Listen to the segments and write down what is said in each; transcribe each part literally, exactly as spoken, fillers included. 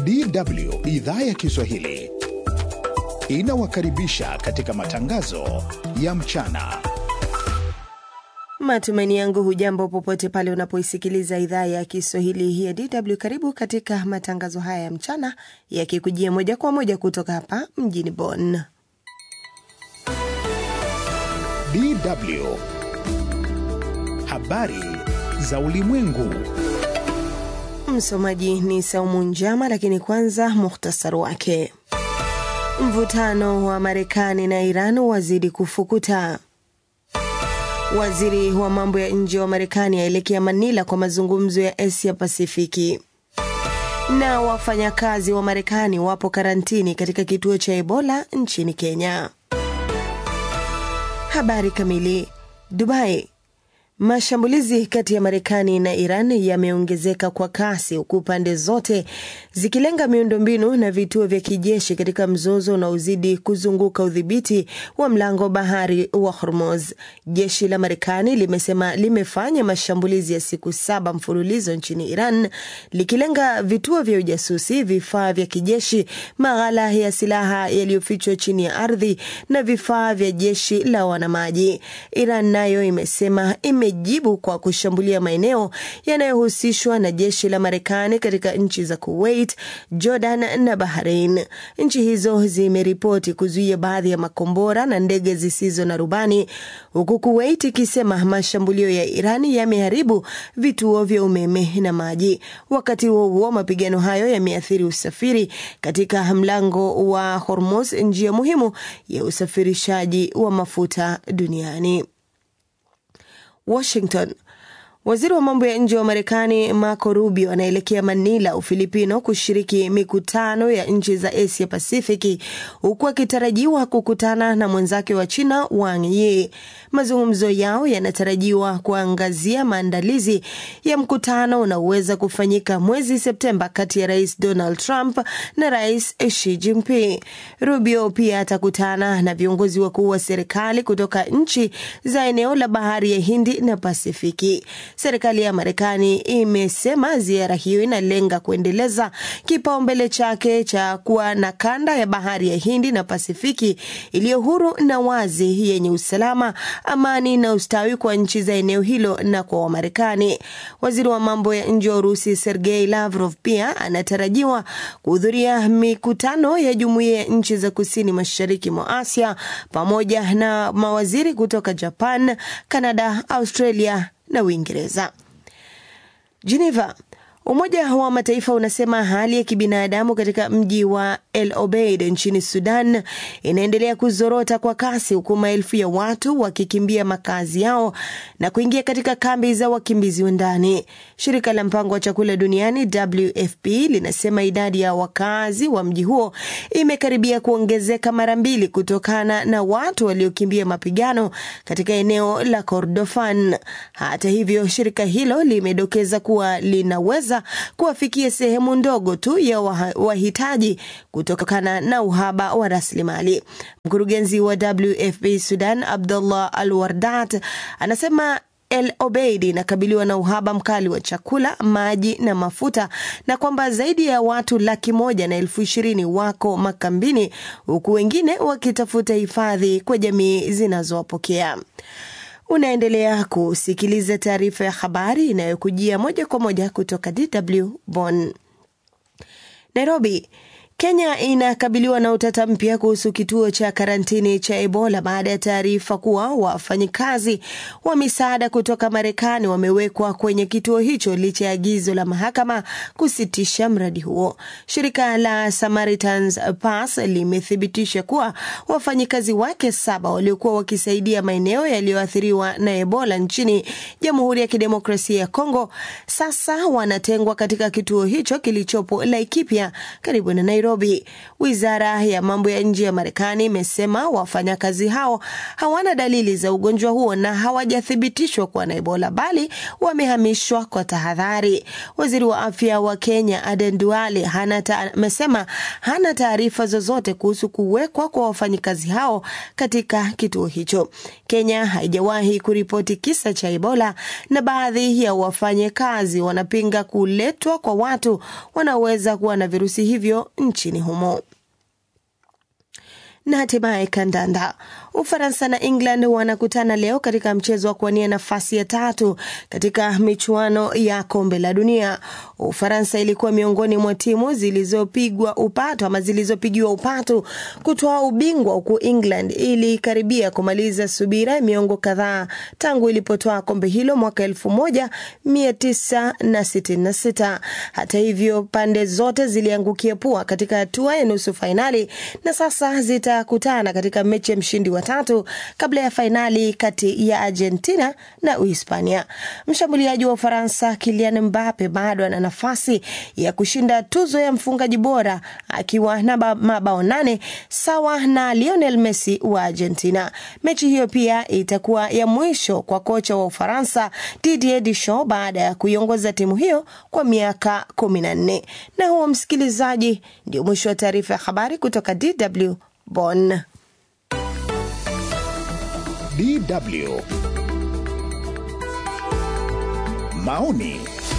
D W Idhaa ya Kiswahili inawakaribisha katika matangazo ya mchana. Matumaini yangu hujambo popote pale unapoisikiliza idhaa ya Kiswahili ya D W. Karibu katika matangazo haya ya mchana yakikujia moja kwa moja kutoka hapa mjini Bonn. D W Habari za ulimwengu. Msomaji ni Saumu Njama, lakini kwanza muhtasari wake. Mvutano wa Marekani na Iran wazidi kufukuta. Waziri wa mambo ya nje wa Marekani aelekea Manila kwa mazungumzo ya Asia Pasifiki. Na wafanyakazi wa Marekani wapo karantini katika kituo cha Ebola nchini Kenya. Habari kamili. Dubai. Mashambulizi kati ya Marekani na Iran yameongezeka kwa kasi, huku pande zote zikilenga miundombinu na vituo vya kijeshi katika mzozo unaozidi kuzunguka udhibiti wa mlango bahari wa Hormuz. Jeshi la Marekani limesema limefanya mashambulizi ya siku saba mfululizo nchini Iran, likilenga vituo vya ujasusi, vifaa vya kijeshi, maghala ya silaha yaliyofichwa chini ya ardhi na vifaa vya jeshi la wanamaji. Iran nayo imesema ime jibu kwa kushambulia maeneo yanayohusishwa na jeshi la Marekani katika nchi za Kuwait, Jordan na Bahrain. Nchi hizo zimeripoti kuzuia baadhi ya makombora na ndege zisizo na rubani, huku Kuwait ikisema mashambulio ya Irani yameharibu vituo vya umeme na maji. Wakati huo huo, mapigano hayo yameathiri usafiri katika mlango wa Hormuz, njia muhimu ya usafirishaji wa mafuta duniani. Washington. Waziri wa mambo ya nje wa Marekani Marco Rubio anaelekea Manila, Ufilipino, kushiriki mikutano ya nchi za Asia Pasifiki, huku akitarajiwa kukutana na mwenzake wa China Wang Yi. Mazungumzo yao yanatarajiwa kuangazia maandalizi ya mkutano unaoweza kufanyika mwezi Septemba kati ya Rais Donald Trump na Rais Xi Jinping. Rubio pia atakutana na viongozi wakuu wa serikali kutoka nchi za eneo la Bahari ya Hindi na Pasifiki. Serikali ya Marekani imesema ziara hiyo inalenga kuendeleza kipaumbele chake cha kuwa na kanda ya Bahari ya Hindi na Pasifiki iliyo huru na wazi, yenye usalama, amani na ustawi kwa nchi za eneo hilo na kwa Wamarekani. Waziri wa mambo ya nje wa Urusi Sergei Lavrov pia anatarajiwa kuhudhuria mikutano ya Jumuiya ya nchi za Kusini Mashariki mwa Asia pamoja na mawaziri kutoka Japan, Canada, Australia na Uingereza. Geneva. Umoja wa Mataifa unasema hali ya kibinadamu katika mji wa El Obeid nchini Sudan inaendelea kuzorota kwa kasi, huku maelfu ya watu wakikimbia makazi yao na kuingia katika kambi za wakimbizi wa ndani. Shirika la mpango wa chakula duniani W F P linasema idadi ya wakazi wa mji huo imekaribia kuongezeka mara mbili kutokana na watu waliokimbia mapigano katika eneo la Kordofan. Hata hivyo, shirika hilo limedokeza kuwa linaweza kuwafikia sehemu ndogo tu ya wahitaji kutokana na uhaba wa rasilimali. Mkurugenzi wa W F P Sudan Abdullah Al-Wardat anasema El Obeid inakabiliwa na uhaba mkali wa chakula, maji na mafuta, na kwamba zaidi ya watu laki moja na elfu ishirini wako makambini, huku wengine wakitafuta hifadhi kwa jamii zinazowapokea. Unaendelea kusikiliza taarifa ya habari inayokujia moja kwa moja kutoka D W Bonn. Nairobi. Kenya inakabiliwa na utata mpya kuhusu kituo cha karantini cha Ebola baada ya taarifa kuwa wafanyikazi wa misaada kutoka Marekani wamewekwa kwenye kituo hicho licha ya agizo la mahakama kusitisha mradi huo. Shirika la Samaritan's Pass limethibitisha kuwa wafanyikazi wake saba waliokuwa wakisaidia maeneo yaliyoathiriwa na Ebola nchini Jamhuri ya Kidemokrasia ya Kongo sasa wanatengwa katika kituo hicho kilichopo Laikipia karibu na Nairobi. Nairobi. Wizara ya mambo ya nje ya Marekani imesema wafanyakazi hao hawana dalili za ugonjwa huo na hawajathibitishwa kuwa na Ebola, bali wamehamishwa kwa tahadhari. Waziri wa afya wa Kenya Aden Duale amesema hana taarifa zozote kuhusu kuwekwa kwa wafanyikazi hao katika kituo hicho. Kenya haijawahi kuripoti kisa cha Ebola na baadhi ya wafanyakazi wanapinga kuletwa kwa watu wanaoweza kuwa na virusi hivyo nchini humo. Na hatimaye kandanda. Ufaransa na England wanakutana leo katika mchezo wa kuwania nafasi ya tatu katika michuano ya kombe la dunia. Ufaransa ilikuwa miongoni mwa timu zilizopigwa upato ama zilizopigiwa upato kutoa ubingwa, huku England ilikaribia kumaliza subira miongo kadhaa tangu ilipotoa kombe hilo mwaka elfu moja mia tisa sitini na sita. Hata hivyo, pande zote ziliangukia pua katika hatua ya nusu fainali na sasa zitakutana katika mechi ya mshindi wa tatu kabla ya fainali kati ya Argentina na Uhispania. Mshambuliaji wa Ufaransa Kylian Mbappe bado ana nafasi ya kushinda tuzo ya mfungaji bora akiwa na mabao nane sawa na Lionel Messi wa Argentina. Mechi hiyo pia itakuwa ya mwisho kwa kocha wa Ufaransa Didier Deschamps baada ya kuiongoza timu hiyo kwa miaka kumi na nne. Na huo, msikilizaji, ndio mwisho wa taarifa ya habari kutoka D W Bonn. D W Maoni.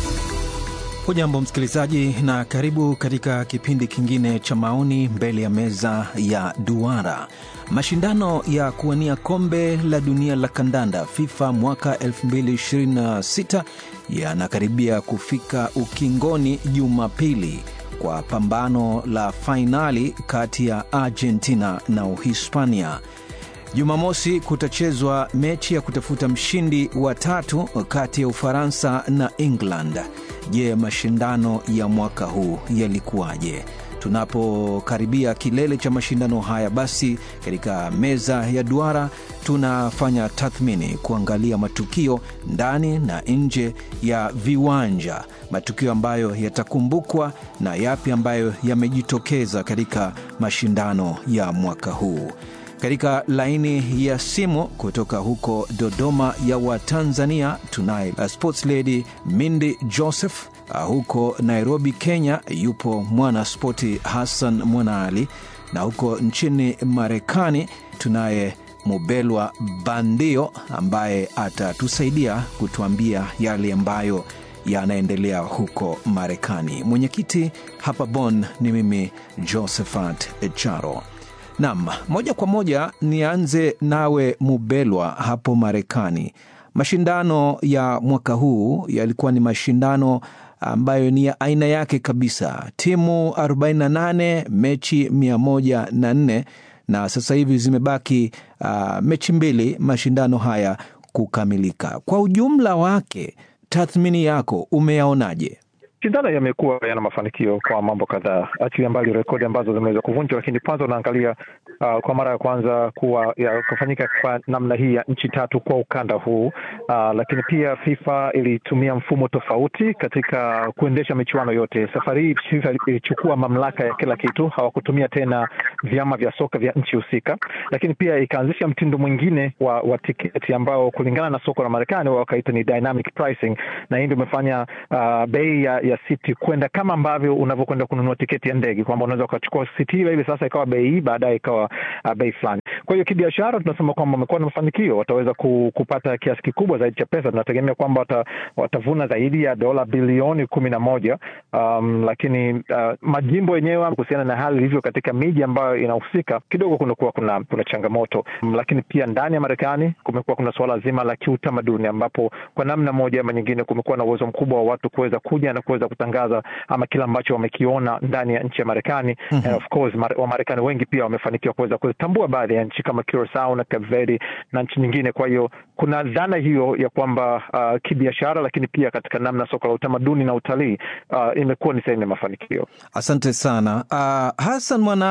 Hujambo msikilizaji, na karibu katika kipindi kingine cha maoni mbele ya meza ya duara. Mashindano ya kuwania kombe la dunia la kandanda FIFA mwaka elfu mbili ishirini na sita yanakaribia kufika ukingoni Jumapili kwa pambano la fainali kati ya Argentina na Uhispania. Jumamosi kutachezwa mechi ya kutafuta mshindi wa tatu kati ya Ufaransa na England. Je, mashindano ya mwaka huu yalikuwaje? Tunapokaribia kilele cha mashindano haya, basi katika meza ya duara tunafanya tathmini kuangalia matukio ndani na nje ya viwanja, matukio ambayo yatakumbukwa na yapi ambayo yamejitokeza katika mashindano ya mwaka huu. Katika laini ya simu kutoka huko Dodoma ya wa Tanzania tunaye sports lady Mindi Joseph. Huko Nairobi Kenya yupo mwana spoti Hassan Mwanali, na huko nchini Marekani tunaye Mubelwa Bandio ambaye atatusaidia kutuambia yale ambayo yanaendelea huko Marekani. Mwenyekiti hapa Bonn ni mimi Josephat Charo. Naam, moja kwa moja nianze nawe Mubelwa hapo Marekani. Mashindano ya mwaka huu yalikuwa ni mashindano ambayo ni ya aina yake kabisa. Timu arobaini na nane, mechi mia moja na nne, na sasa hivi zimebaki uh, mechi mbili mashindano haya kukamilika. Kwa ujumla wake, tathmini yako umeyaonaje? Mashindano yamekuwa yana mafanikio kwa mambo kadhaa, achilia mbali rekodi ambazo zimeweza kuvunjwa, lakini kwanza unaangalia uh, kwa mara ya kwanza kuwa ya kufanyika kwa namna hii ya nchi tatu kwa ukanda huu. Uh, lakini pia FIFA ilitumia mfumo tofauti katika kuendesha michuano yote. Safari hii FIFA ilichukua mamlaka ya kila kitu, hawakutumia tena vyama vya soka vya nchi husika, lakini pia ikaanzisha mtindo mwingine wa, wa tiketi ambao kulingana na soko la Marekani wakaita ni dynamic pricing, na hii ndio imefanya uh, bei ya, ya siti kwenda kama ambavyo unavyokwenda kununua tiketi ya ndege, kwamba unaweza ukachukua siti ile ile sasa ikawa bei, baadaye ikawa uh, bei fulani. Kwa hiyo kibiashara tunasema kwamba wamekuwa na mafanikio, wataweza kupata kiasi kikubwa zaidi cha pesa. Tunategemea kwamba wata, watavuna zaidi ya dola bilioni kumi na moja. Um, lakini uh, majimbo yenyewe kuhusiana na hali ilivyo katika miji ambayo inahusika kidogo kunakuwa kuna kuna changamoto. Um, lakini pia ndani ya Marekani kumekuwa kuna swala zima la kiutamaduni ambapo kwa namna moja ama nyingine kumekuwa na uwezo mkubwa wa watu kuweza kuja na kuweza kutangaza ama kila ambacho wamekiona ndani ya nchi ya Marekani. Mm-hmm. And of course wa Marekani wengi pia wamefanikiwa kuweza kutambua baadhi ya nchi kama Curacao na Cape Verde na nchi nyingine. Kwa hiyo kuna dhana hiyo ya kwamba uh, kibiashara lakini pia katika namna soko la utamaduni na utalii uh, imekuwa ni sehemu ya mafanikio. Asante sana. Uh, Hassan Mwanali,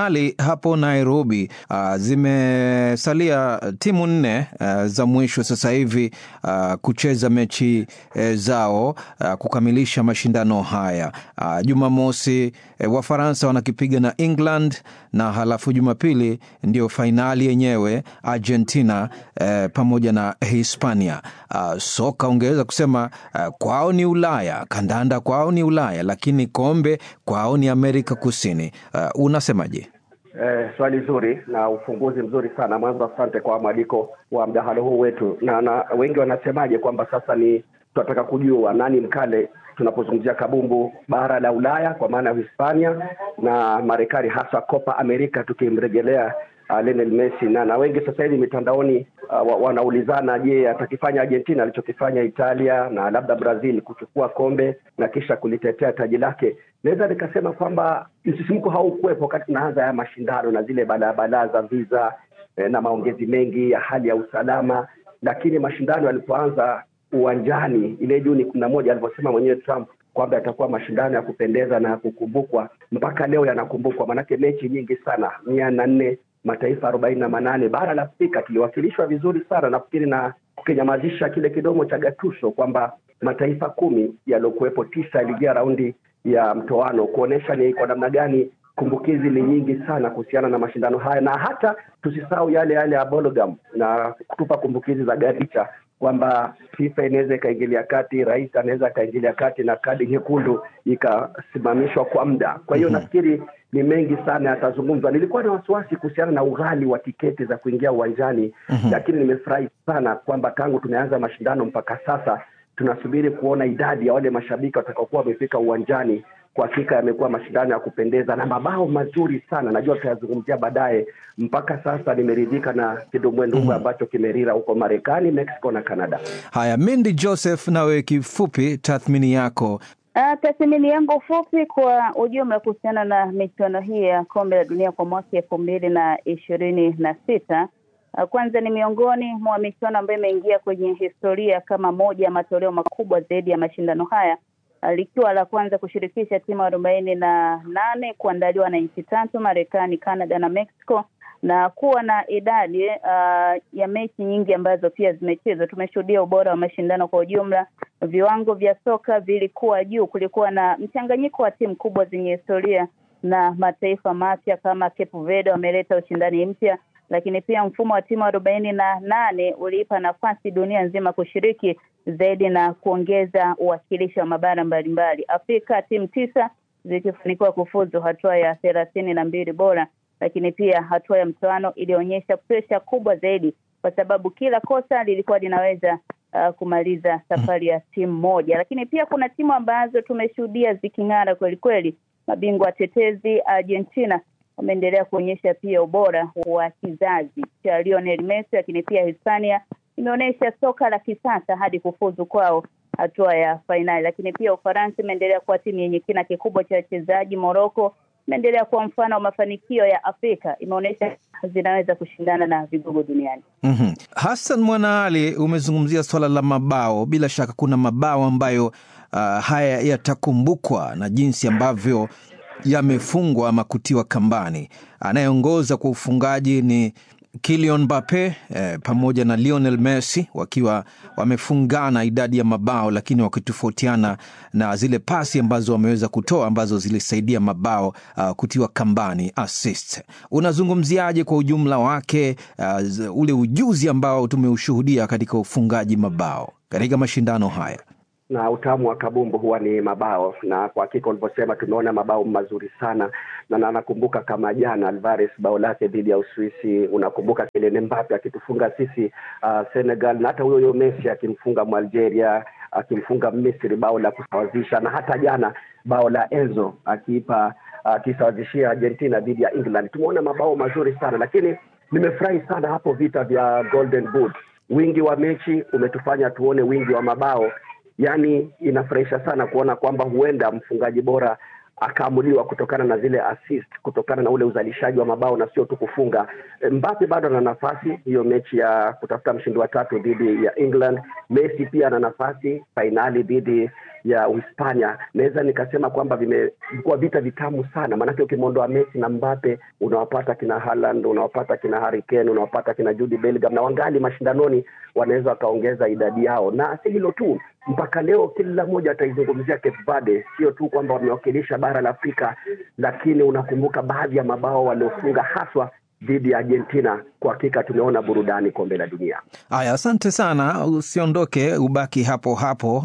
hapo Nairobi. Uh, zimesalia timu nne uh, za mwisho sasa hivi uh, kucheza mechi uh, zao uh, kukamilisha mashindano haya. Uh, Jumamosi uh, Wafaransa wanakipiga na England, na halafu Jumapili ndio fainali yenyewe, Argentina uh, pamoja na Hispania. Uh, soka ungeweza kusema uh, kwao ni Ulaya, kandanda kwao ni Ulaya, lakini kombe kwao ni Amerika Kusini. Uh, unasemaje? Eh, swali zuri na ufunguzi mzuri sana. Mwanzo asante kwa mwaliko wa mdahalo huu wetu, na, na wengi wanasemaje kwamba sasa ni tunataka kujua nani mkale tunapozungumzia kabumbu bara la Ulaya kwa maana ya Hispania na Marekani, hasa Copa America tukimrejelea uh, Lionel Messi, na, na wengi sasa hivi mitandaoni uh, wanaulizana, je, atakifanya Argentina alichokifanya Italia na labda Brazil, kuchukua kombe na kisha kulitetea taji lake. Naweza nikasema kwamba msisimko haukuwepo wakati tunaanza ya mashindano na zile balabala za visa eh, na maongezi mengi ya hali ya usalama, lakini mashindano yalipoanza uwanjani ile Juni kumi na moja alivyosema mwenyewe Trump kwamba yatakuwa mashindano ya kupendeza na kukumbukwa, mpaka leo yanakumbukwa. Manake mechi nyingi sana, mia na nne, mataifa arobaini na manane, bara la Afrika tuliwakilishwa vizuri sana, nafikiri, na kukinyamazisha kile kidomo cha Gattuso kwamba mataifa kumi yaliokuwepo tisa iligia raundi ya mtoano, kuonesha ni kwa namna gani kumbukizi ni nyingi sana kuhusiana na mashindano haya. Na hata tusisahau yale yale ya Bologam na kutupa kumbukizi za Garicha kwamba FIFA inaweza ikaingilia kati, rais anaweza kaingilia kati na kadi nyekundu ikasimamishwa kwa muda. Kwa hiyo mm-hmm. nafikiri ni mengi sana yatazungumzwa. Nilikuwa na wasiwasi kuhusiana na ughali wa tiketi za kuingia uwanjani, mm-hmm. lakini nimefurahi sana kwamba tangu tumeanza mashindano mpaka sasa tunasubiri kuona idadi ya wale mashabiki watakaokuwa wamefika uwanjani. Kwa hakika yamekuwa mashindano ya kupendeza na mabao mazuri sana. Najua tutayazungumzia baadaye. Mpaka sasa nimeridhika na kidumbwendumbwe mm-hmm. ambacho kimerira huko Marekani, Mexico na Canada. Haya, Mindy Joseph, nawe kifupi tathmini yako? Uh, tathmini yangu fupi kwa ujumla kuhusiana na michuano hii ya kombe la dunia kwa mwaka elfu mbili na ishirini na sita. Uh, kwanza ni miongoni mwa michuano ambayo imeingia kwenye historia kama moja ya matoleo makubwa zaidi ya mashindano haya, uh, likiwa la kwanza kushirikisha timu arobaini na nane kuandaliwa na nchi tatu, Marekani, Canada na Mexico, na kuwa na idadi uh, ya mechi nyingi ambazo pia zimechezwa. Tumeshuhudia ubora wa mashindano kwa ujumla. Viwango vya soka vilikuwa juu. Kulikuwa na mchanganyiko wa timu kubwa zenye historia na mataifa mapya kama Cape Verde wameleta ushindani mpya, lakini pia mfumo wa timu arobaini na nane uliipa nafasi dunia nzima kushiriki zaidi na kuongeza uwakilishi wa mabara mbalimbali. Afrika timu tisa zikifanikiwa kufuzu hatua ya thelathini na mbili bora, lakini pia hatua ya mtoano ilionyesha presha kubwa zaidi kwa sababu kila kosa lilikuwa linaweza uh, kumaliza safari ya timu moja. Lakini pia kuna timu ambazo tumeshuhudia ziking'ara kweli kweli. Mabingwa tetezi Argentina wameendelea kuonyesha pia ubora wa kizazi cha Lionel Messi, lakini pia Hispania imeonyesha soka la kisasa hadi kufuzu kwao hatua ya finali. Lakini pia Ufaransa imeendelea kuwa timu yenye kina kikubwa cha wachezaji. Morocco imeendelea kuwa mfano wa mafanikio ya Afrika, imeonyesha zinaweza kushindana na vigogo duniani. Mm-hmm. Hassan Mwanaali, umezungumzia swala la mabao. Bila shaka kuna mabao ambayo uh, haya yatakumbukwa na jinsi ambavyo yamefungwa ama kutiwa kambani. Anayeongoza kwa ufungaji ni Kylian Mbappe eh, pamoja na Lionel Messi, wakiwa wamefungana idadi ya mabao, lakini wakitofautiana na zile pasi ambazo wameweza kutoa ambazo zilisaidia mabao uh, kutiwa kambani, assist. Unazungumziaje kwa ujumla wake uh, ule ujuzi ambao tumeushuhudia katika ufungaji mabao katika mashindano haya? Na utamu wa kabumbu huwa ni mabao, na kwa hakika ulivyosema tumeona mabao mazuri sana. Na nakumbuka kama jana Alvarez bao lake dhidi ya Uswisi, unakumbuka Kylian Mbappe akitufunga sisi uh, Senegal, na hata huyo huyo Messi akimfunga Algeria, akimfunga Misri bao la kusawazisha, na hata jana bao la Enzo akiipa akisawazishia uh, Argentina dhidi ya England. Tumeona mabao mazuri sana, lakini nimefurahi sana hapo vita vya Golden Boot. Wingi wa mechi umetufanya tuone wingi wa mabao. Yani inafurahisha sana kuona kwamba huenda mfungaji bora akaamuliwa kutokana na zile assist, kutokana na ule uzalishaji wa mabao na sio tu kufunga. Mbappe bado ana nafasi hiyo mechi ya kutafuta mshindi wa tatu dhidi ya England. Messi pia ana nafasi finali dhidi ya Uhispania, naweza nikasema kwamba vimekuwa vita vitamu sana. Maana ukimwondoa Messi na Mbappe, unawapata kina Haaland, unawapata kina Harry Kane, unawapata kina Jude Bellingham, na wangali mashindanoni wanaweza wakaongeza idadi yao. Na si hilo tu, mpaka leo kila mmoja ataizungumzia Cape Verde, sio tu kwamba wamewakilisha bara la Afrika, lakini unakumbuka baadhi ya mabao waliofunga haswa dhidi ya Argentina. Kwa hakika tumeona burudani kombe la dunia. Haya, asante sana, usiondoke, ubaki hapo hapo,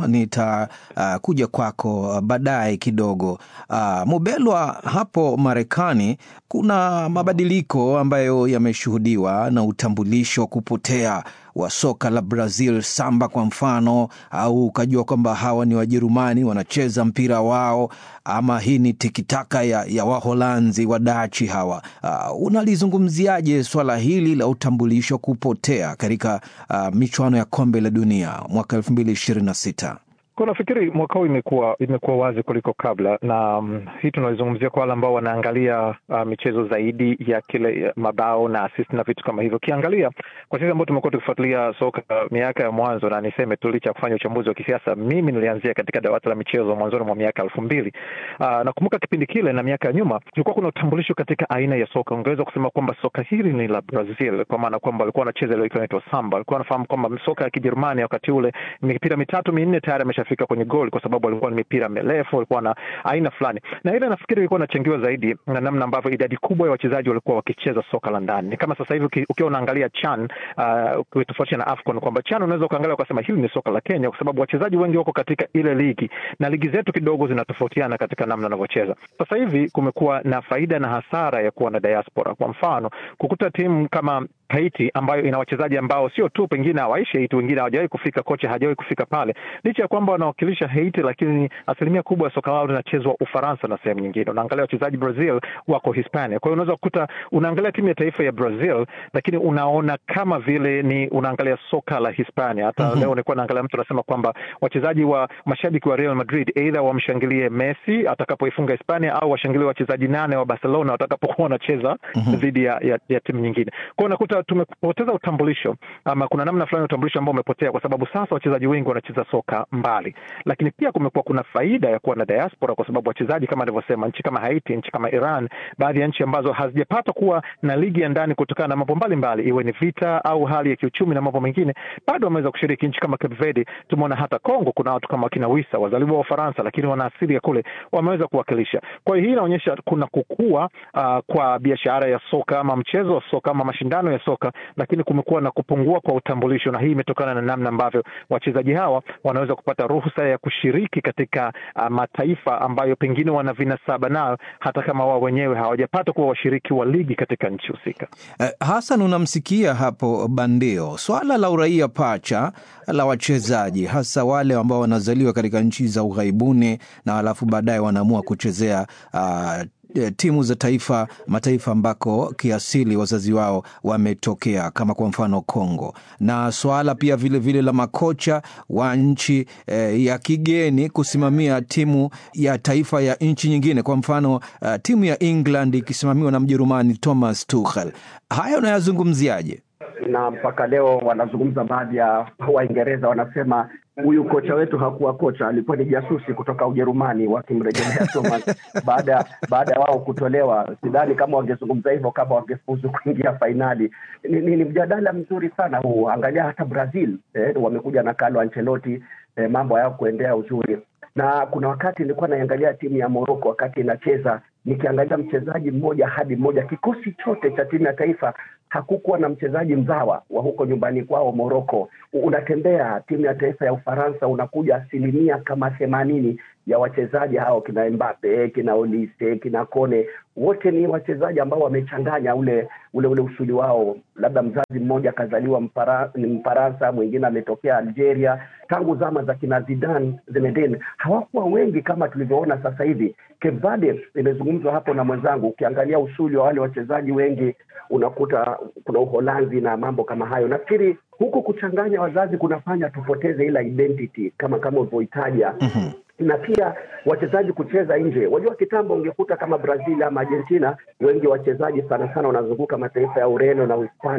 nitakuja uh, kwako uh, baadaye kidogo. Uh, Mubelwa, hapo Marekani kuna mabadiliko ambayo yameshuhudiwa na utambulisho kupotea wa soka la Brazil, samba kwa mfano, au ukajua kwamba hawa ni Wajerumani wanacheza mpira wao, ama hii ni tikitaka ya, ya Waholanzi wadachi hawa. Uh, unalizungumziaje swala hili la utambulisho kupotea katika uh, michuano ya kombe la dunia mwaka elfu mbili ishirini na sita? Kwa nafikiri mwaka huu imekuwa imekuwa wazi kuliko kabla, na um, hii tunalizungumzia kwa wale ambao wanaangalia uh, michezo zaidi ya kile uh, mabao na assist na vitu kama hivyo. Kiangalia kwa sisi ambao tumekuwa tukifuatilia soka uh, miaka ya mwanzo, na niseme tulicha kufanya uchambuzi wa kisiasa, mimi nilianzia katika dawati la michezo mwanzoni mwa miaka elfu mbili. Uh, nakumbuka kipindi kile na miaka ya nyuma kulikuwa kuna utambulisho katika aina ya soka. Ungeweza kusema kwamba soka hili ni la Brazil, kwa maana kwamba walikuwa wanacheza ile inaitwa samba. Walikuwa wanafahamu kwamba soka ya Kijerumani wakati ule mipira mitatu minne tayari ameshafika kwenye goal, kwa sababu walikuwa ni mipira mirefu, walikuwa na aina fulani. Na ile nafikiri ilikuwa inachangiwa zaidi na namna ambavyo idadi kubwa ya wachezaji walikuwa wakicheza soka la ndani. Ni kama sasa hivi ukiwa unaangalia CHAN uh, tofauti na AFCON, kwamba CHAN unaweza kuangalia ukasema hili ni soka la Kenya, kwa sababu wachezaji wengi wako katika ile ligi, na ligi zetu kidogo zinatofautiana katika namna wanavyocheza. Sasa hivi kumekuwa na faida na hasara ya kuwa na diaspora. Kwa mfano, kukuta timu kama Haiti ambayo ina wachezaji ambao sio tu pengine hawaishi Haiti, wengine hawajawahi kufika, kocha hajawahi kufika pale, licha ya kwamba wanawakilisha Haiti, lakini asilimia kubwa ya soka lao linachezwa Ufaransa na sehemu nyingine. Unaangalia wachezaji Brazil wako Hispania. Kwa hiyo unaweza kukuta unaangalia timu ya taifa ya Brazil, lakini unaona kama vile ni unaangalia soka la Hispania. Hata mm-hmm. leo nilikuwa naangalia mtu anasema kwamba wachezaji wa mashabiki wa Real Madrid either wamshangilie Messi atakapoifunga Hispania, au washangilie wachezaji nane wa Barcelona watakapokuwa wanacheza dhidi mm-hmm. ya, ya, ya timu nyingine. Kwa hiyo unakuta tumepoteza utambulisho, ama kuna namna fulani utambulisho ambao umepotea, kwa sababu sasa wachezaji wengi wanacheza soka mbali. Lakini pia kumekuwa kuna faida ya kuwa na diaspora, kwa sababu wachezaji kama nilivyosema, nchi kama Haiti, nchi kama Iran, baadhi ya nchi ambazo hazijapata kuwa na ligi ya ndani kutokana na mambo mbalimbali, iwe ni vita au hali ya kiuchumi na mambo mengine, bado wameweza kushiriki. Nchi kama Cape Verde, tumeona hata Kongo kuna watu kama kina Wisa wazaliwa wa Ufaransa, lakini wana asili ya kule, wameweza kuwakilisha. Kwa hiyo hii inaonyesha kuna kukua uh, kwa biashara ya soka ama mchezo wa soka ama mashindano ya soka, lakini kumekuwa na kupungua kwa utambulisho, na hii imetokana na namna ambavyo wachezaji hawa wanaweza kupata ruhusa ya kushiriki katika uh, mataifa ambayo pengine wana vinasaba nayo, hata kama wao wenyewe hawajapata kuwa washiriki wa ligi katika nchi husika. Eh, Hassan, unamsikia hapo Bandio, swala la uraia pacha la wachezaji, hasa wale ambao wanazaliwa katika nchi za ughaibuni na halafu baadaye wanaamua kuchezea uh, timu za taifa, mataifa ambako kiasili wazazi wao wametokea, kama kwa mfano Kongo. Na swala pia vile vile la makocha wa nchi eh, ya kigeni kusimamia timu ya taifa ya nchi nyingine, kwa mfano uh, timu ya England ikisimamiwa na Mjerumani Thomas Tuchel. Haya unayazungumziaje? Na mpaka leo wanazungumza baadhi ya Waingereza, wanasema huyu kocha wetu hakuwa kocha, alikuwa ni jasusi kutoka Ujerumani, wakimrejelea Thomas baada baada ya wao kutolewa. Sidhani kama wangezungumza hivyo kama wangefuzu kuingia fainali. Ni, ni, ni mjadala mzuri sana huu. Angalia hata Brazil, eh, wamekuja na Carlo Ancelotti, eh, mambo yao kuendea uzuri. Na kuna wakati nilikuwa naangalia timu ya Morocco wakati inacheza, nikiangalia mchezaji mmoja hadi mmoja, kikosi chote cha timu ya taifa hakukuwa na mchezaji mzawa wa huko nyumbani kwao Morocco. Unatembea timu ya taifa ya Ufaransa, unakuja asilimia kama themanini ya wachezaji hao, kina Mbappe, kina Olise, kina Kone, wote ni wachezaji ambao wamechanganya ule ule ule usuli wao. Labda mzazi mmoja kazaliwa mpara, ni Mfaransa, mwingine ametokea Algeria. Tangu zama za kina Zidane, Zinedine, hawakuwa wengi kama tulivyoona sasa hivi. Cape Verde imezungumzwa hapo na mwenzangu, ukiangalia usuli wa wale wachezaji wengi unakuta kuna Uholanzi na mambo kama hayo. Nafikiri huku kuchanganya wazazi kunafanya tupoteze ile identity kama kama ulivyoitaja. Mm-hmm. Na pia wachezaji kucheza nje. Wajua kitambo ungekuta kama Brazil ama Argentina, wengi wachezaji sana sana wanazunguka mataifa ya Ureno na Hispania.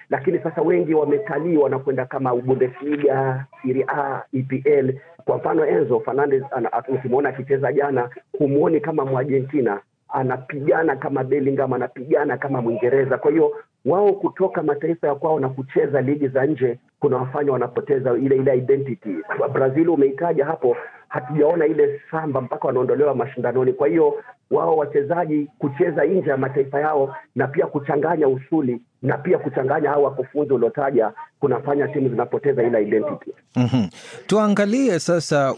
lakini sasa wengi wametalii, wanakwenda kama Bundesliga, Serie A, E P L. Kwa mfano Enzo Fernandez ukimwona akicheza jana, humuoni kama Mwargentina, anapigana kama Bellingham, anapigana kama Mwingereza. Kwa hiyo wao kutoka mataifa ya kwao na kucheza ligi za nje kuna wafanya wanapoteza ile ile identity. Brazil umeitaja hapo, hatujaona ile samba mpaka wanaondolewa mashindanoni. Kwa hiyo wao wachezaji kucheza nje ya mataifa yao na pia kuchanganya usuli na pia kuchanganya hao wakufunzi uliotaja kunafanya timu zinapoteza ile identity. Mm-hmm. Tuangalie sasa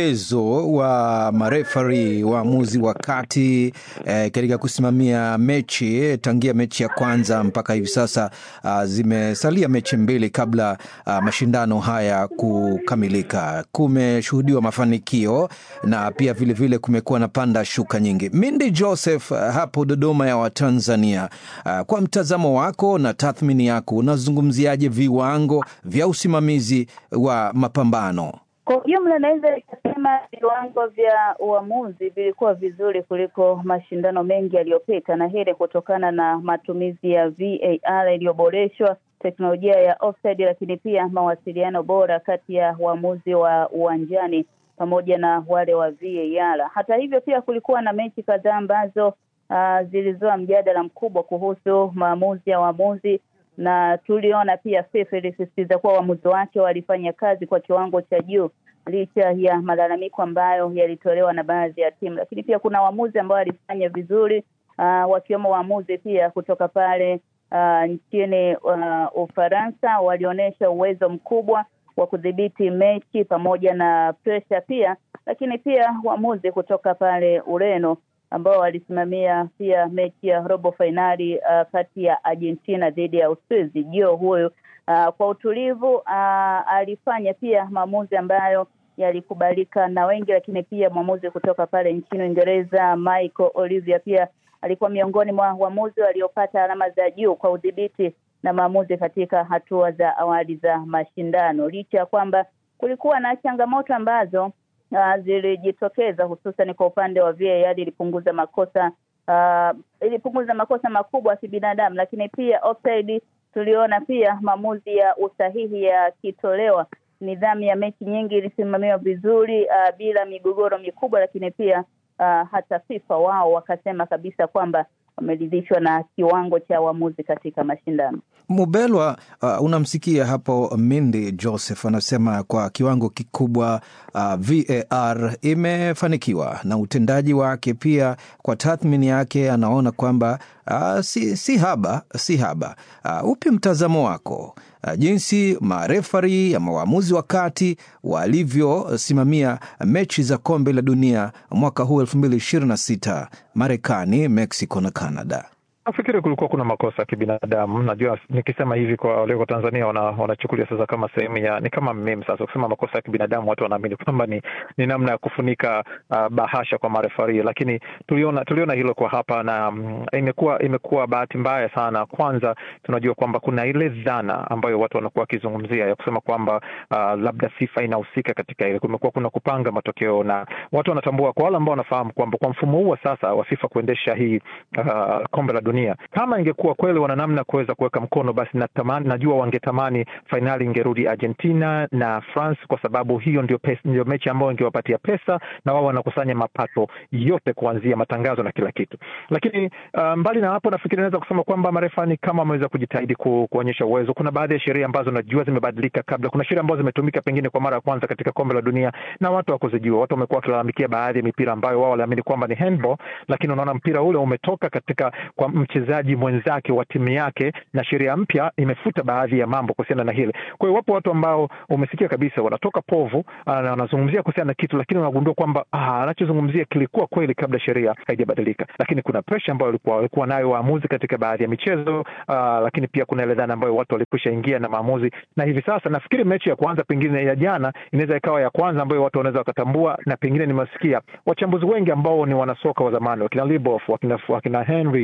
uwezo wa marefari, waamuzi wa kati eh, katika kusimamia mechi tangia mechi ya kwanza mpaka hivi sasa. Uh, zimesalia mechi mbili kabla uh, mashindano haya kukamilika. Kumeshuhudiwa mafanikio na pia vile vile kumekuwa na panda shuka nyingi. Mindi Joseph, uh, hapo Dodoma ya Watanzania, uh, kwa mtazamo wako na tathmini yako, unazungumziaje viwango vya usimamizi wa mapambano? Kwa jumla naweza kusema viwango vya uamuzi vilikuwa vizuri kuliko mashindano mengi yaliyopita, na hili kutokana na matumizi ya V A R iliyoboreshwa, teknolojia ya offside, lakini pia mawasiliano bora kati ya waamuzi wa uwanjani pamoja na wale wa V A R. Hata hivyo pia kulikuwa na mechi kadhaa ambazo uh, zilizoa mjadala mkubwa kuhusu maamuzi ya waamuzi, na tuliona pia FIFA ilisisitiza kuwa waamuzi wake walifanya kazi kwa kiwango cha juu licha ya malalamiko ambayo yalitolewa na baadhi ya timu. Lakini pia kuna waamuzi ambao walifanya vizuri, uh, wakiwemo waamuzi pia kutoka pale uh, nchini uh, Ufaransa, walionyesha uwezo mkubwa wa kudhibiti mechi pamoja na pressure pia. Lakini pia waamuzi kutoka pale Ureno ambao walisimamia pia mechi ya robo finali uh, kati ya Argentina dhidi ya Uswizi. Jio huyo uh, kwa utulivu uh, alifanya pia maamuzi ambayo yalikubalika na wengi. Lakini pia mwamuzi kutoka pale nchini Uingereza, Michael Oliver, pia alikuwa miongoni mwa waamuzi waliopata alama za juu kwa udhibiti na maamuzi katika hatua za awali za mashindano, licha ya kwamba kulikuwa na changamoto ambazo Uh, zilijitokeza hususan kwa upande wa V A R. Ilipunguza makosa uh, ilipunguza makosa makubwa ya kibinadamu, lakini pia offside tuliona pia maamuzi ya usahihi yakitolewa. Nidhamu ya mechi nyingi ilisimamiwa vizuri uh, bila migogoro mikubwa, lakini pia uh, hata FIFA wao wakasema kabisa kwamba wameridhishwa na kiwango cha uamuzi katika mashindano. Mubelwa, uh, unamsikia hapo Mindi Joseph anasema kwa kiwango kikubwa uh, V A R imefanikiwa na utendaji wake pia, kwa tathmini yake anaona kwamba uh, si, si haba, si haba. Uh, upi mtazamo wako uh, jinsi marefari ya waamuzi wa kati walivyosimamia mechi za kombe la dunia mwaka huu elfu mbili ishirini na sita Marekani, Mexico na Canada? Nafikiri kulikuwa kuna makosa ya kibinadamu. Najua nikisema hivi kwa wale wa Tanzania wanachukulia wana sasa kama sehemu ya ni kama meme. Sasa kusema makosa ya kibinadamu watu wanaamini kwamba ni, ni namna ya kufunika uh, bahasha kwa marefari, lakini tuliona tuliona hilo kwa hapa, na um, imekuwa imekuwa bahati mbaya sana. Kwanza tunajua kwamba kuna ile dhana ambayo watu wanakuwa kizungumzia ya kusema kwamba uh, labda FIFA inahusika katika ile. Kumekuwa kuna kupanga matokeo, na watu wanatambua, kwa wale ambao wanafahamu kwamba kwa mfumo huu sasa wa FIFA kuendesha hii uh, kombe la dunia, kama ingekuwa kweli wana namna kuweza kuweka mkono, basi natamani, najua wangetamani finali ingerudi Argentina na France, kwa sababu hiyo ndio pesa, ndio mechi ambayo ingewapatia pesa na wao wanakusanya mapato yote kuanzia matangazo na kila kitu. Lakini uh, mbali na hapo, nafikiri naweza kusema kwamba marefani kama wameweza kujitahidi ku, kuonyesha uwezo. Kuna baadhi ya sheria ambazo najua zimebadilika kabla. Kuna sheria ambazo zimetumika pengine kwa mara ya kwanza katika kombe la dunia na watu wakuzijua. Watu wamekuwa wakilalamikia baadhi ya mipira ambayo wao waliamini kwamba ni handball, lakini unaona mpira ule umetoka katika kwa mchezaji mwenzake wa timu yake, na sheria mpya imefuta baadhi ya mambo kuhusiana na hile. Kwa hiyo wapo watu ambao umesikia kabisa wanatoka povu na wanazungumzia kuhusiana na kitu, lakini wanagundua kwamba ah, anachozungumzia kilikuwa kweli kabla sheria haijabadilika. Lakini kuna pressure ambayo walikuwa walikuwa nayo waamuzi katika baadhi ya michezo, ah, lakini pia kuna ile dhana ambayo watu walikwisha ingia na maamuzi. Na hivi sasa nafikiri mechi ya kwanza pengine ya jana inaweza ikawa ya kwanza ambayo watu wanaweza wakatambua, na pengine nimesikia wachambuzi wengi ambao ni wanasoka wa zamani, wakina Liboff, wakina wakina Henry, wakina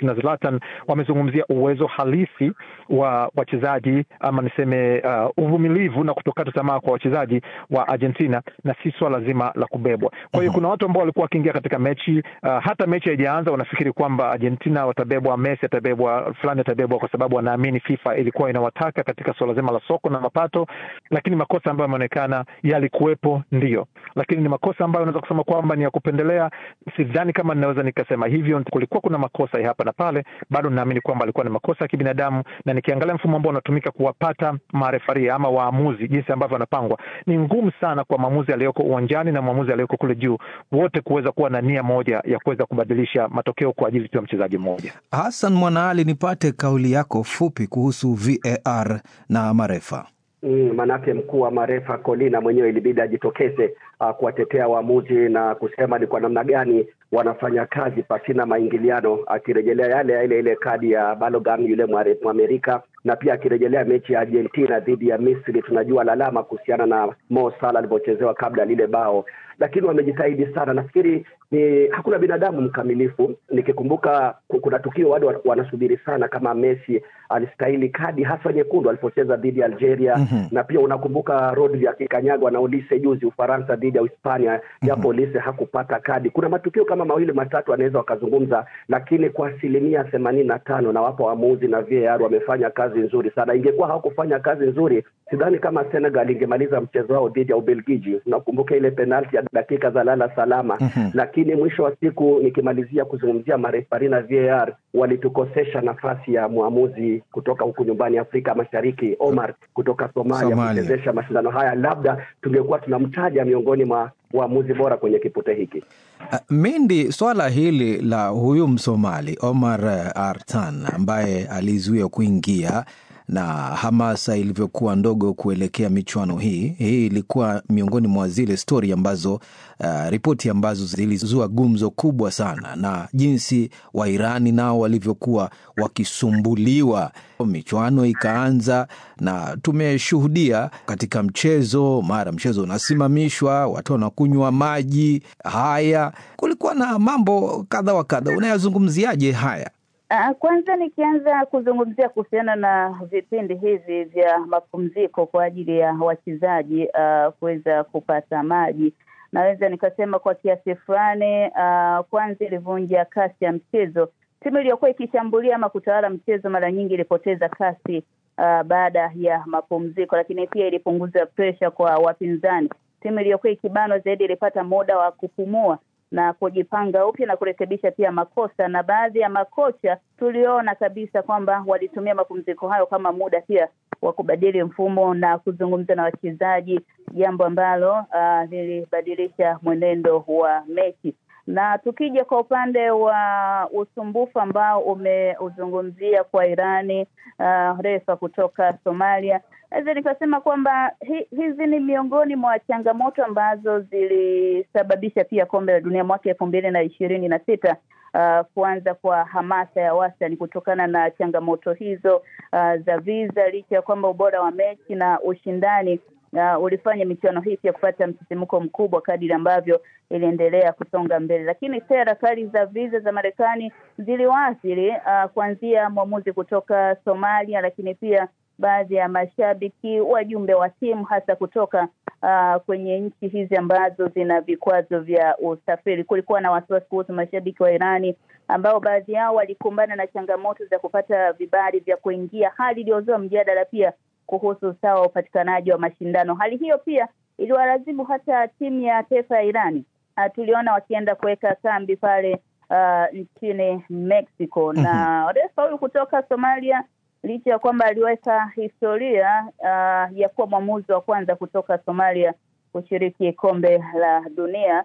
na Zlatan wamezungumzia uwezo halisi wa wachezaji ama niseme uh, uvumilivu na kutokata tamaa kwa wachezaji wa Argentina, na si swala zima la kubebwa. Kwa hiyo kuna watu ambao walikuwa wakiingia katika mechi uh, hata mechi haijaanza wanafikiri kwamba Argentina watabebwa, Messi atabebwa, fulani atabebwa, kwa sababu wanaamini FIFA ilikuwa inawataka katika swala zima la soko na mapato. Lakini makosa ambayo yameonekana yalikuwepo, ndio, lakini ni makosa ambayo unaweza kusema kwamba ni ya kupendelea. Sidhani kama ninaweza nikasema hivyo. Kulikuwa kuna makosa hapa na pale, bado naamini kwamba alikuwa ni makosa ya kibinadamu, na nikiangalia mfumo ambao unatumika kuwapata marefari ama waamuzi, jinsi ambavyo wanapangwa, ni ngumu sana kwa maamuzi aliyoko uwanjani na maamuzi aliyoko kule juu wote kuweza kuwa na nia moja ya kuweza kubadilisha matokeo kwa ajili ya mchezaji mmoja. Hassan Mwanaali, nipate kauli yako fupi kuhusu V A R na marefa. Mm, manake mkuu wa marefa Colina mwenyewe ilibidi ajitokeze uh, kuwatetea waamuzi na kusema ni kwa namna gani wanafanya kazi pasina maingiliano, akirejelea yale ile ile kadi ya Balogun yule Mwamerika, na pia akirejelea mechi ya Argentina dhidi ya Misri. Tunajua lalama kuhusiana na Mo Salah alipochezewa kabla lile bao, lakini wamejitahidi sana. Nafikiri ni hakuna binadamu mkamilifu. Nikikumbuka kuna tukio watu wanasubiri sana kama Messi alistahili kadi hasa nyekundu alipocheza dhidi ya Algeria. Mm-hmm. Na pia unakumbuka Rodri akikanyagwa na Olise juzi Ufaransa dhidi ya Hispania, japo mm-hmm. Olise hakupata kadi. Kuna matukio kama mawili matatu anaweza wakazungumza, lakini kwa asilimia themanini na tano na wapo waamuzi na V A R wamefanya kazi nzuri sana. Ingekuwa hawakufanya kazi nzuri, sidhani kama Senegal ingemaliza mchezo wao dhidi ya Ubelgiji. Unakumbuka ile penalti ya dakika za lala salama. Mm-hmm. Lakini mwisho wa siku nikimalizia kuzungumzia marefari na V A R, walitukosesha nafasi ya muamuzi kutoka huku nyumbani Afrika Mashariki, Omar kutoka Somalia, Somalia. kuchezesha mashindano haya. Labda tungekuwa tunamtaja miongoni mwa waamuzi bora kwenye kipute hiki. Uh, Mindi, swala hili la huyu Msomali Omar Artan ambaye alizuia kuingia na hamasa ilivyokuwa ndogo kuelekea michuano hii, hii ilikuwa miongoni mwa zile story ambazo uh, ripoti ambazo zilizua gumzo kubwa sana, na jinsi wa Irani nao walivyokuwa wakisumbuliwa. Michuano ikaanza na tumeshuhudia katika mchezo, mara mchezo unasimamishwa, watu wanakunywa maji. Haya, kulikuwa na mambo kadha wa kadha. Unayazungumziaje haya? Uh, kwanza nikianza kuzungumzia kuhusiana na vipindi hivi vya mapumziko kwa ajili ya wachezaji uh, kuweza kupata maji, naweza nikasema kwa kiasi fulani uh, kwanza ilivunja kasi ya mchezo. Timu iliyokuwa ikishambulia ama kutawala mchezo mara nyingi ilipoteza kasi uh, baada ya mapumziko, lakini pia ilipunguza pressure kwa wapinzani. Timu iliyokuwa ikibanwa zaidi ilipata muda wa kupumua na kujipanga upya na kurekebisha pia makosa, na baadhi ya makocha tuliona kabisa kwamba walitumia mapumziko hayo kama muda pia wa kubadili mfumo na kuzungumza na wachezaji, jambo ambalo uh, lilibadilisha mwenendo wa mechi. Na tukija kwa upande wa usumbufu ambao umeuzungumzia kwa Irani, uh, refa kutoka Somalia, naweza nikasema kwamba hi, hizi ni miongoni mwa changamoto ambazo zilisababisha pia kombe la dunia mwaka elfu mbili na ishirini na sita uh, kuanza kwa hamasa ya wastani kutokana na changamoto hizo uh, za visa, licha ya kwamba ubora wa mechi na ushindani Uh, ulifanya michuano hii pia kupata msisimko mkubwa kadiri ambavyo iliendelea kusonga mbele. Lakini sera kali za visa za Marekani ziliwaathiri uh, kuanzia mwamuzi kutoka Somalia, lakini pia baadhi ya mashabiki, wajumbe wa timu hasa kutoka uh, kwenye nchi hizi ambazo zina vikwazo vya usafiri. Kulikuwa na wasiwasi kuhusu mashabiki wa Irani ambao baadhi yao walikumbana na changamoto za kupata vibali vya kuingia, hali iliyozua mjadala pia kuhusu sawa upatikanaji wa mashindano. Hali hiyo pia iliwalazimu hata timu ya taifa ya Irani. Uh, tuliona wakienda kuweka kambi pale uh, nchini Mexico. Mm-hmm. Na refa huyu kutoka Somalia, licha ya kwamba aliweka historia uh, ya kuwa mwamuzi wa kwanza kutoka Somalia kushiriki kombe la dunia,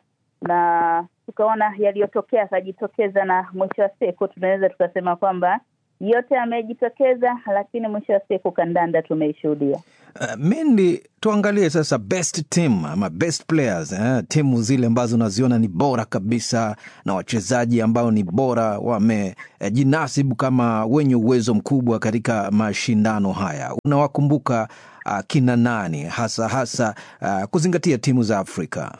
na tukaona yaliyotokea akajitokeza, na mwisho wa siku tunaweza tukasema kwamba yote amejitokeza, lakini mwisho wa siku kandanda tumeishuhudia. Uh, Mindi, tuangalie sasa best team ama best players, eh? Timu zile ambazo unaziona ni bora kabisa na wachezaji ambao ni bora, wamejinasibu eh, kama wenye uwezo mkubwa katika mashindano haya. Unawakumbuka uh, kina nani hasa hasa uh, kuzingatia timu za Afrika?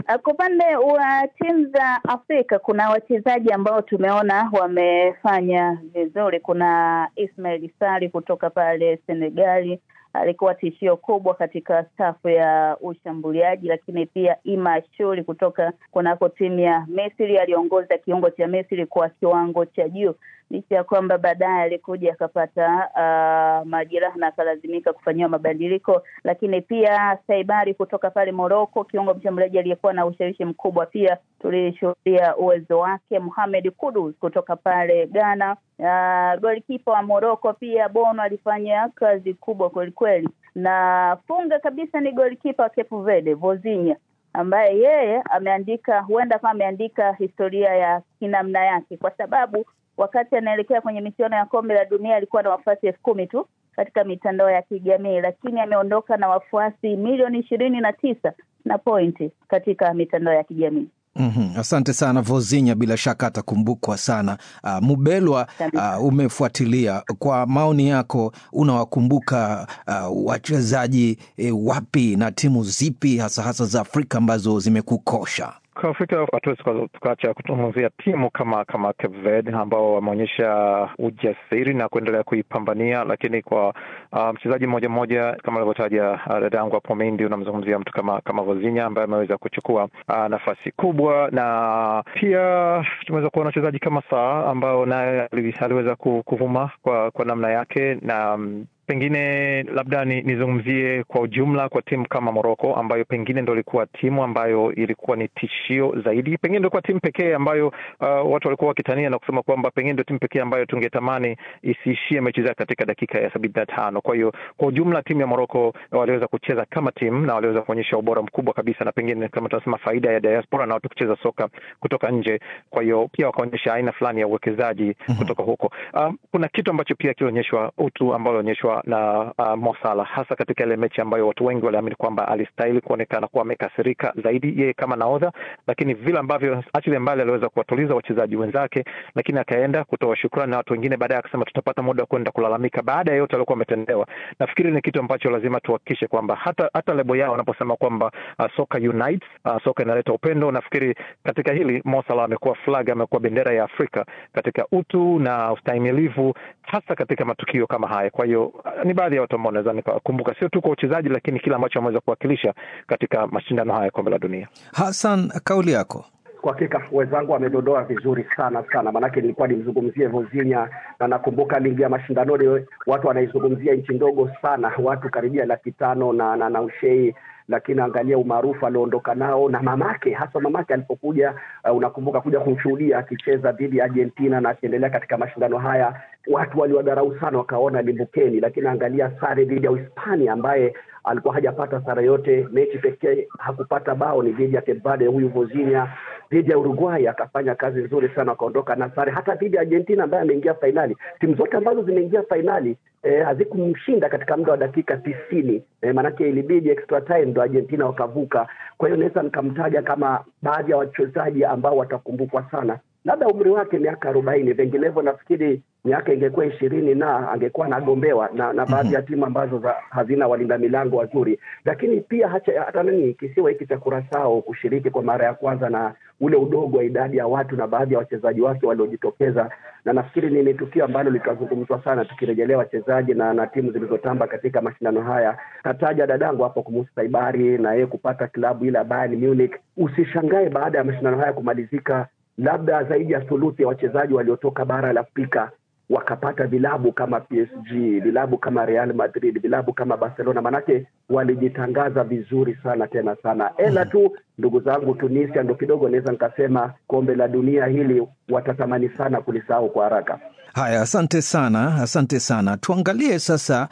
Kwa upande wa timu za Afrika kuna wachezaji ambao tumeona wamefanya vizuri. Kuna Ismail Sali kutoka pale Senegali, alikuwa tishio kubwa katika safu ya ushambuliaji, lakini pia Ima Shuri kutoka kunako timu ya Misri aliongoza kiungo cha Misri kwa kiwango cha juu, licha ya kwamba baadaye alikuja akapata uh, majeraha na akalazimika kufanyiwa mabadiliko. Lakini pia Saibari kutoka pale Morocco, kiungo mshambuliaji aliyekuwa na ushawishi mkubwa, pia tulishuhudia uwezo wake. Mohamed Kudus kutoka pale Ghana, uh, golikipa wa Morocco pia Bono alifanya kazi kubwa kweli kweli, na funga kabisa ni golikipa wa Cape Verde Vozinha, ambaye yeye ameandika huenda kama ameandika historia ya kinamna yake, kwa sababu wakati anaelekea kwenye michuano ya kombe la dunia alikuwa na wafuasi elfu kumi tu katika mitandao ya kijamii, lakini ameondoka na wafuasi milioni ishirini na tisa na pointi katika mitandao ya kijamii. Mm-hmm. Asante sana Vozinha, bila shaka atakumbukwa sana. Uh, Mubelwa, uh, umefuatilia, kwa maoni yako unawakumbuka uh, wachezaji eh, wapi na timu zipi hasa hasa za Afrika ambazo zimekukosha? Kwa Afrika hatuwezi tukaacha kuzungumzia timu kama kama Cape Verde ambao wameonyesha ujasiri na kuendelea kuipambania, lakini kwa uh, mchezaji mmoja mmoja kama alivyotaja dada yangu hapo Mendy, unamzungumzia mtu kama kama Vozinha ambaye ameweza kuchukua uh, nafasi kubwa, na pia tumeweza kuona wachezaji kama Saa ambao naye aliweza kuvuma kwa kwa namna yake, na um, pengine labda nizungumzie kwa ujumla kwa timu kama Morocco ambayo pengine ndio ilikuwa timu ambayo ilikuwa ni tishio zaidi. Pengine ndio ilikuwa timu pekee ambayo uh, watu walikuwa wakitania na kusema kwamba pengine ndio timu pekee ambayo tungetamani isiishie mechi zake katika dakika ya sabini na tano. Kwa hiyo kwa ujumla timu ya Morocco waliweza kucheza kama timu na waliweza kuonyesha ubora mkubwa kabisa, na pengine kama tunasema faida ya diaspora na watu kucheza soka kutoka nje. Kwa hiyo pia wakaonyesha aina fulani ya uwekezaji mm-hmm. kutoka huko. Um, kuna kitu ambacho pia kilionyeshwa, utu ambao ulionyeshwa na uh, Mo Salah, hasa katika ile mechi ambayo watu wengi waliamini kwamba alistahili kuonekana kuwa amekasirika zaidi yeye kama nahodha, lakini vile ambavyo actually mbali aliweza kuwatuliza wachezaji wenzake, lakini akaenda kutoa shukrani na watu wengine baadaye akasema tutapata muda kwenda kulalamika baada ya yote alikuwa ametendewa. Nafikiri ni kitu ambacho lazima tuhakikishe kwamba hata hata lebo yao wanaposema kwamba uh, soka unites, uh, soka inaleta upendo, nafikiri katika hili Mo Salah amekuwa flag, amekuwa bendera ya Afrika katika utu na ustahimilivu, hasa katika matukio kama haya. Kwa hiyo ni baadhi ya watu ambao naweza nikakumbuka, sio tu kwa uchezaji lakini kila ambacho ameweza kuwakilisha katika mashindano haya kombe la dunia. Hassan, kauli yako? Kwa hakika wenzangu wamedodoa vizuri sana sana, manake nilikuwa nimzungumzie Vozinha, na nakumbuka lingi ya mashindanoni watu wanaizungumzia nchi ndogo sana, watu karibia laki tano na, na, na ushei, lakini angalia umaarufu alioondoka nao, na mamake, hasa mamake alipokuja, uh, unakumbuka kuja kumshuhudia akicheza dhidi ya Argentina na akiendelea katika mashindano haya, watu waliwadharau sana wakaona limbukeni, lakini angalia sare dhidi ya Hispania ambaye alikuwa hajapata sare yote, mechi pekee hakupata bao ni dhidi ya Cape Verde, huyu Vozinha dhidi ya Uruguay akafanya kazi nzuri sana akaondoka na sare, hata dhidi ya Argentina ambaye ameingia finali. Timu zote ambazo zimeingia finali eh, hazikumshinda katika muda wa dakika tisini, eh, manake ilibidi extra time ndo Argentina wakavuka. Kwa hiyo naweza nikamtaja kama baadhi ya wachezaji ambao watakumbukwa sana. Labda umri wake miaka arobaini, vinginevyo nafikiri miaka ingekuwa ishirini na angekuwa anagombewa na, na baadhi ya timu ambazo za, hazina walinda milango wazuri. Lakini pia hacha, hata nani kisiwa hiki cha Curaçao kushiriki kwa mara ya kwanza na ule udogo wa idadi ya watu na baadhi ya wachezaji wake waliojitokeza, na nafikiri ni tukio ambalo litazungumzwa sana tukirejelea wachezaji na, na timu zilizotamba katika mashindano haya. Kataja dadangu hapo kumhusu Saibari na yeye kupata klabu ile Bayern Munich. Usishangae baada ya mashindano haya kumalizika labda zaidi ya thuluthi ya wachezaji waliotoka bara la Afrika wakapata vilabu kama P S G, vilabu kama Real Madrid, vilabu kama Barcelona, manake walijitangaza vizuri sana tena sana. Ela tu ndugu zangu, Tunisia ndo kidogo naweza nikasema kombe la dunia hili watatamani sana kulisahau kwa haraka. Haya, asante sana, asante sana. Tuangalie sasa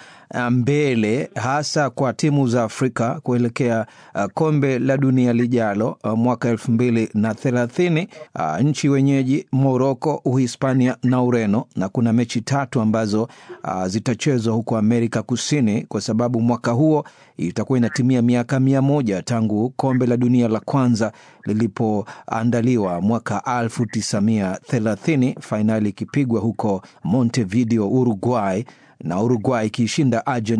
mbele, hasa kwa timu za Afrika kuelekea uh, kombe la dunia lijalo uh, mwaka elfu mbili na thelathini. Uh, nchi wenyeji Morocco, Uhispania na Ureno, na kuna mechi tatu ambazo uh, zitachezwa huko Amerika Kusini, kwa sababu mwaka huo itakuwa inatimia miaka mia moja tangu kombe la dunia la kwanza lilipoandaliwa mwaka elfu tisa mia thelathini, fainali ikipigwa huko Montevideo, Uruguay, na Uruguay ikishinda Argentina